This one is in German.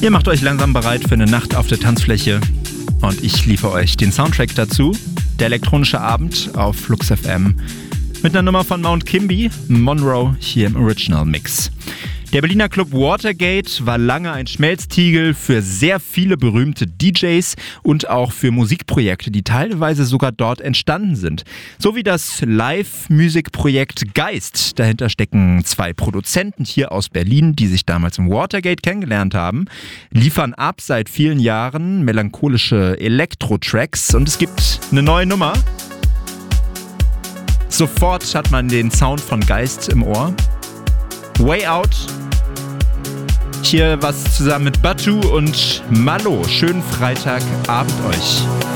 Ihr macht euch langsam bereit für eine Nacht auf der Tanzfläche und ich liefere euch den Soundtrack dazu. Der elektronische Abend auf Flux FM mit einer Nummer von Mount Kimby, Monroe, hier im Original Mix. Der Berliner Club Watergate war lange ein Schmelztiegel für sehr viele berühmte DJs und auch für Musikprojekte, die teilweise sogar dort entstanden sind. So wie das Live-Musikprojekt Geist. Dahinter stecken 2 Produzenten hier aus Berlin, die sich damals im Watergate kennengelernt haben, liefern ab seit vielen Jahren melancholische Elektro-Tracks und es gibt eine neue Nummer. Sofort hat man den Sound von Geist im Ohr. Way Out. Hier was zusammen mit Batu und Malo. Schönen Freitagabend euch.